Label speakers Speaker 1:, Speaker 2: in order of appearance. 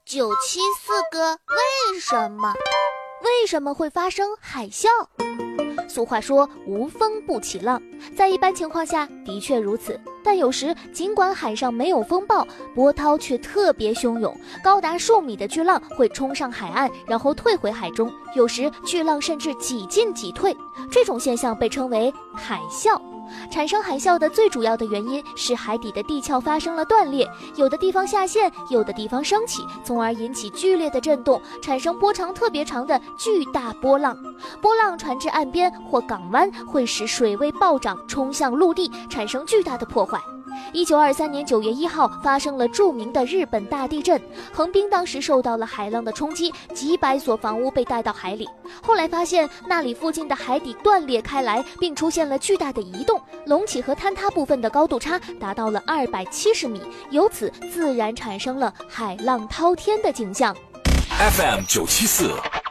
Speaker 1: 974个为什么？
Speaker 2: 为什么会发生海啸？俗话说无风不起浪，在一般情况下的确如此，但有时尽管海上没有风暴，波涛却特别汹涌，高达数米的巨浪会冲上海岸，然后退回海中，有时巨浪甚至几进几退，这种现象被称为海啸。产生海啸的最主要的原因是海底的地壳发生了断裂，有的地方下陷，有的地方升起，从而引起剧烈的震动，产生波长特别长的巨大波浪。波浪传至岸边或港湾，会使水位暴涨，冲向陆地，产生巨大的破坏。1923年9月1号发生了著名的日本大地震，横滨当时受到了海浪的冲击，几百所房屋被带到海里。后来发现那里附近的海底断裂开来，并出现了巨大的移动，隆起和坍塌部分的高度差达到了270米，由此自然产生了海浪滔天的景象。
Speaker 3: FM 974